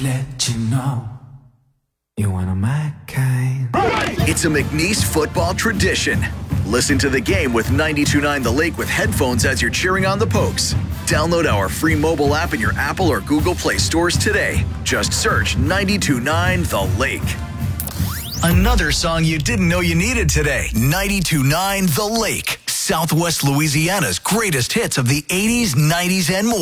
let you know you're one of my kind. It's a McNeese football tradition. Listen to the game with 92.9 The Lake with headphones as you're cheering on the Pokes. Download our free mobile app in your Apple or Google Play stores today. Just search 92.9 The Lake. Another song you didn't know you needed today. 92.9 The Lake. Southwest Louisiana's greatest hits of the 80s, 90s, and more.